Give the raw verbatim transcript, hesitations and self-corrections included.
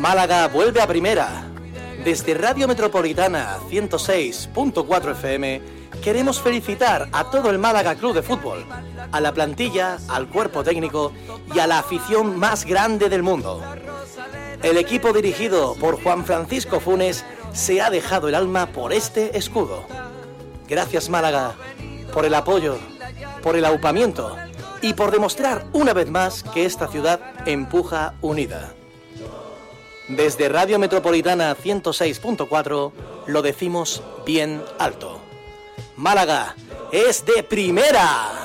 Málaga vuelve a primera. Desde Radio Metropolitana ciento seis punto cuatro F M queremos felicitar a todo el Málaga Club de Fútbol, a la plantilla, al cuerpo técnico y a la afición más grande del mundo. El equipo dirigido por Juan Francisco Funes se ha dejado el alma por este escudo. Gracias, Málaga, por el apoyo, por el aupamiento y por demostrar una vez más que esta ciudad empuja unida. Desde Radio Metropolitana ciento seis punto cuatro lo decimos bien alto. Málaga es de primera.